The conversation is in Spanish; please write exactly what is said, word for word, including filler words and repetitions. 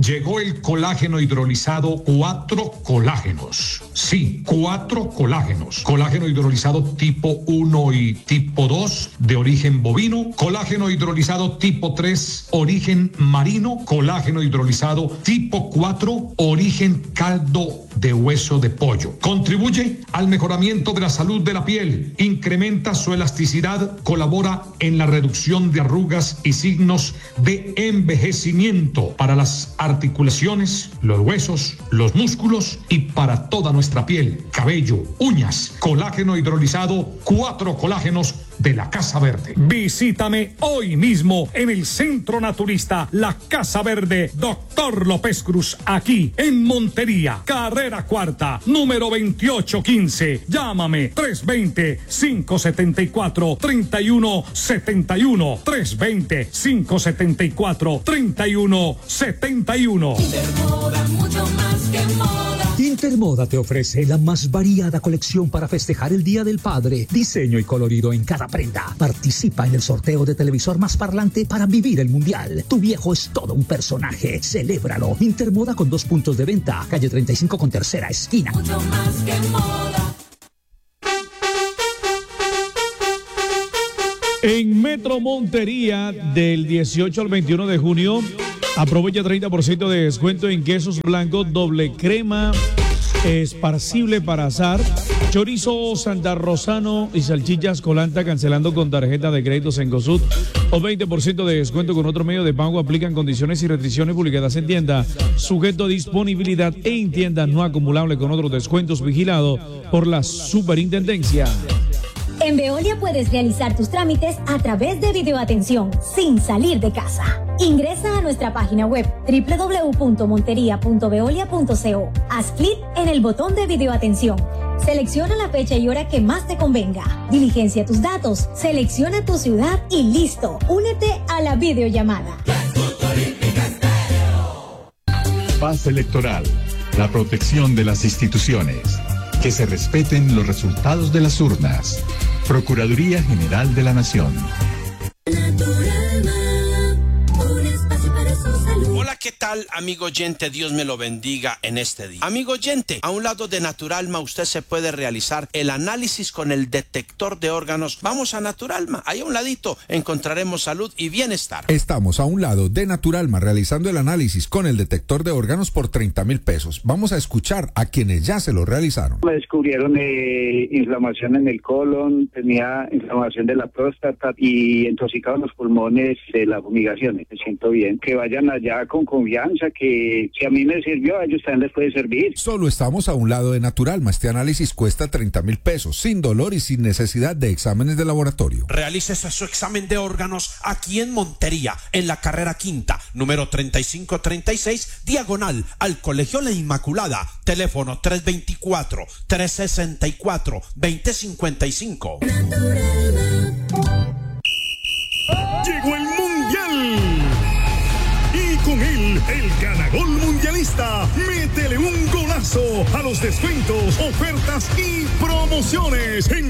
Llegó el colágeno hidrolizado, cuatro colágenos. Sí, cuatro colágenos. Colágeno hidrolizado tipo uno y tipo dos de origen bovino. Colágeno hidrolizado tipo tres, origen marino. Colágeno hidrolizado tipo cuatro, origen caldo de hueso de pollo. Contribuye al mejoramiento de la salud de la piel, incrementa su elasticidad, colabora en la reducción de arrugas y signos de envejecimiento para las articulaciones, los huesos, los músculos y para toda nuestra piel, cabello, uñas. Colágeno hidrolizado, cuatro colágenos de la Casa Verde. Visítame hoy mismo en el Centro Naturista La Casa Verde, Doctor López Cruz, aquí en Montería, carrera cuarta, número veintiocho quince. Llámame tres dos cero, cinco siete cuatro, tres uno siete uno, tres dos cero, cinco siete cuatro, tres uno siete uno. Intermoda, mucho más que moda. Intermoda te ofrece la más variada colección para festejar el Día del Padre. Diseño y colorido en cada prenda. Participa en el sorteo de televisor más parlante para vivir el mundial. Tu viejo es todo un personaje. Celébralo. Intermoda con dos puntos de venta. Calle treinta y cinco con tercera esquina. Mucho más que moda. En Metro Montería, del dieciocho al veintiuno de junio, aprovecha treinta por ciento de descuento en quesos blancos, doble crema, esparcible para asar, chorizo santarrosano y salchichas colanta, cancelando con tarjeta de crédito Cencosud, o veinte por ciento de descuento con otro medio de pago. Aplican condiciones y restricciones publicadas en tienda, sujeto a disponibilidad e en tienda no acumulable con otros descuentos, vigilado por la Superintendencia. En Veolia puedes realizar tus trámites a través de videoatención sin salir de casa. Ingresa a nuestra página web doble u doble u doble u punto montería punto veolia punto co. Haz clic en el botón de videoatención. Selecciona la fecha y hora que más te convenga. Diligencia tus datos, selecciona tu ciudad y listo. Únete a la videollamada. Paz electoral, la protección de las instituciones. Que se respeten los resultados de las urnas. Procuraduría General de la Nación. Hola, ¿qué tal, amigo oyente? Dios me lo bendiga en este día. Amigo oyente, a un lado de Naturalma usted se puede realizar el análisis con el detector de órganos. Vamos a Naturalma, ahí a un ladito encontraremos salud y bienestar. Estamos a un lado de Naturalma realizando el análisis con el detector de órganos por treinta mil pesos. Vamos a escuchar a quienes ya se lo realizaron. Me descubrieron eh, inflamación en el colon, tenía inflamación de la próstata y intoxicados los pulmones de las fumigaciones. Me siento bien. Que vayan allá con confianza, que si a mí me sirvió, a ellos también les puede servir. Solo estamos a un lado de Naturalma. Este análisis cuesta treinta mil pesos, sin dolor y sin necesidad de exámenes de laboratorio. Realícese su examen de órganos aquí en Montería, en la carrera quinta, número treinta y cinco treinta y seis, diagonal al Colegio La Inmaculada. Teléfono tres dos cuatro, tres seis cuatro, dos cero cinco cinco. Llegó el Mundial. Y con él, el ganagol mundialista. Métele un golazo a los descuentos, ofertas y promociones en